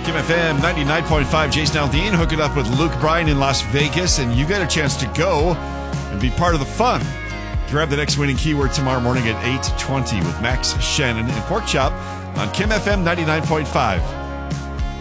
Kim FM 99.5, Jason Aldean hooking up with Luke Bryan in Las Vegas, and you got a chance to go and be part of the fun. Grab the next winning keyword tomorrow morning at 8:20 with Max Shannon and Pork Chop on Kim FM 99.5.